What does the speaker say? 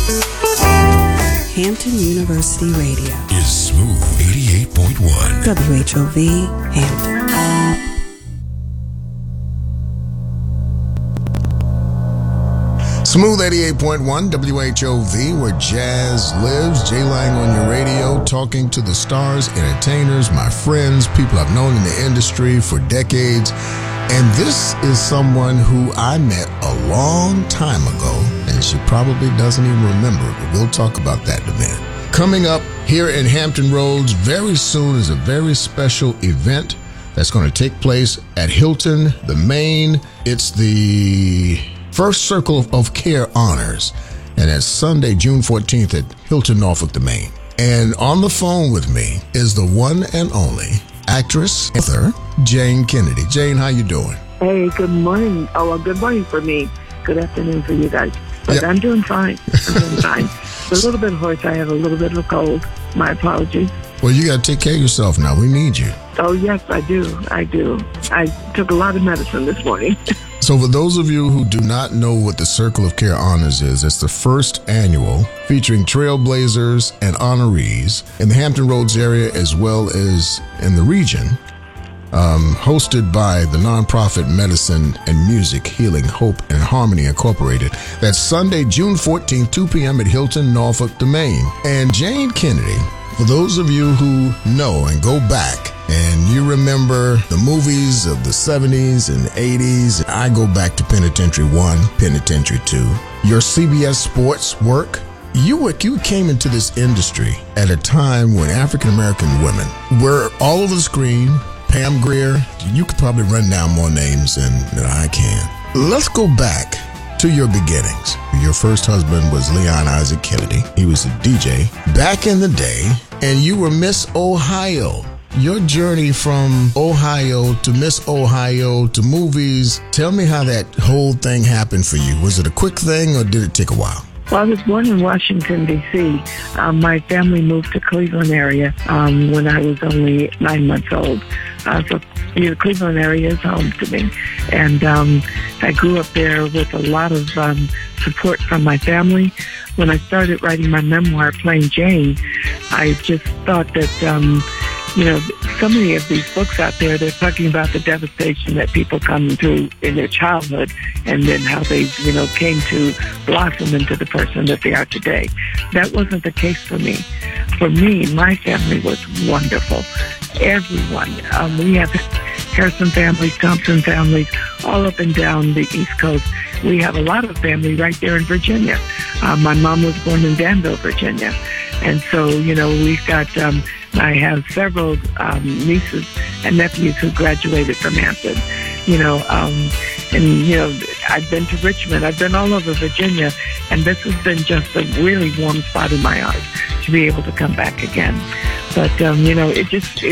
Hampton University Radio is Smooth 88.1. WHOV Hampton. Smooth 88.1 WHOV, where jazz lives. Jay Lang on your radio, talking to the stars, entertainers, my friends, people I've known in the industry for decades. And this is someone who I met a long time ago, and she probably doesn't even remember, but we'll talk about that in a minute. Coming up here in Hampton Roads very soon is a very special event that's going to take place at Hilton, the Main. It's the First Circle of Care Honors, and it's Sunday, June 14th at Hilton, Norfolk, the Main. And on the phone with me is the one and only actress, author, Jane Kennedy. Jane, how you doing? Hey, good morning. Oh, well, good morning for me. Good afternoon for you guys. But yep. I'm doing fine. A little bit hoarse. I have a little bit of a cold. My apologies. Well, you got to take care of yourself now. We need you. Oh, yes, I do. I took a lot of medicine this morning. So for those of you who do not know what the Circle of Care Honors is, it's the first annual featuring trailblazers and honorees in the Hampton Roads area as well as in the region, hosted by the nonprofit Medicine and Music Healing Hope and Harmony Incorporated. That's Sunday, June 14th, 2 p.m. at Hilton, Norfolk, the Main. And Jane Kennedy, for those of you who know and go back and you remember the movies of the 70s and 80s, I go back to Penitentiary 1, Penitentiary 2. Your CBS Sports work, you came into this industry at a time when African-American women were all over the screen. Pam Grier, you could probably run down more names than I can. Let's go back to your beginnings. Your first husband was Leon Isaac Kennedy. He was a DJ back in the day, and you were Miss Ohio. Your journey from Ohio to Miss Ohio to movies, tell me how that whole thing happened for you. Was it a quick thing or did it take a while? Well, I was born in Washington, D.C. My family moved to Cleveland area when I was only 9 months old. So the Cleveland area is home to me. And I grew up there with a lot of support from my family. When I started writing my memoir, Plain Jane, I just thought that, so many of these books out there, they're talking about the devastation that people come through in their childhood and then how they, came to blossom into the person that they are today. That wasn't the case for me. For me, my family was wonderful. Everyone. We have Harrison families, Thompson families, all up and down the East Coast. We have a lot of family right there in Virginia. My mom was born in Danville, Virginia. And so, we've got... I have several nieces and nephews who graduated from Hampton, I've been to Richmond. I've been all over Virginia, and this has been just a really warm spot in my heart to be able to come back again. But, it